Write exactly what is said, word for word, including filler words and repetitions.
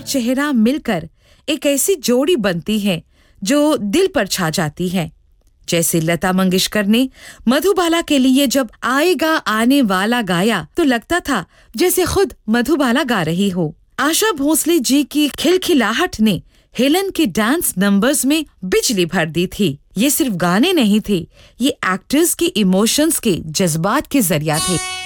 चेहरा मिलकर एक ऐसी जोड़ी बनती है जो दिल पर छा जाती है। जैसे लता मंगेशकर ने मधुबाला के लिए जब आएगा आने वाला गाया तो लगता था जैसे खुद मधुबाला गा रही हो। आशा भोसले जी की खिलखिलाहट ने हेलन के डांस नंबर्स में बिजली भर दी थी। ये सिर्फ गाने नहीं थे, ये एक्टर्स के इमोशंस के जज्बात के जरिया थे।